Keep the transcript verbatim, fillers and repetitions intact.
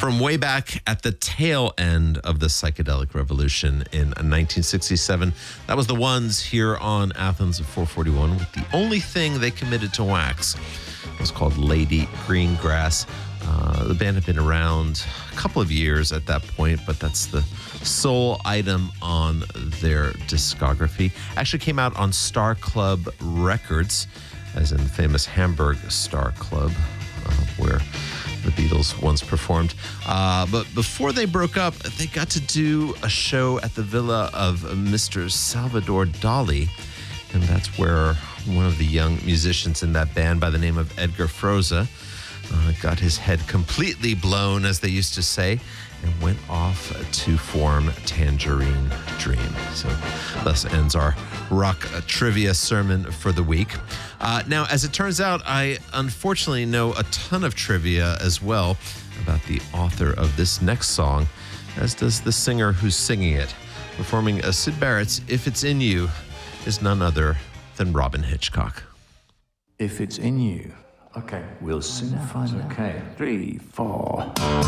From way back at the tail end of the psychedelic revolution in nineteen sixty-seven, that was the Ones here on Athens at four forty-one with the only thing they committed to wax. It was called Lady Greengrass. Uh, the band had been around a couple of years at that point, but that's the sole item on their discography. Actually came out on Star Club Records, as in the famous Hamburg Star Club, uh, where the Beatles once performed. Uh, but before they broke up, they got to do a show at the villa of Mister Salvador Dali, and that's where one of the young musicians in that band by the name of Edgar Froese uh, got his head completely blown, as they used to say, and went off to form Tangerine Dream. So thus ends our rock trivia sermon for the week. Uh, now, as it turns out, I unfortunately know a ton of trivia as well about the author of this next song, as does the singer who's singing it. Performing uh, Syd Barrett's If It's In You is none other than Robyn Hitchcock. If it's in you. Okay, we'll soon find out. Okay, three, four.